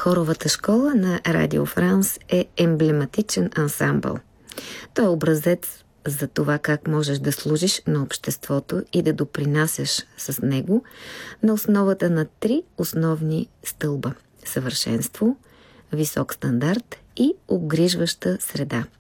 Хоровата школа на Радио Франс е емблематичен ансамбъл. Той е образец за това как можеш да служиш на обществото и да допринасяш с него на основата на 3 основни стълба – съвършенство, висок стандарт и обгрижваща среда.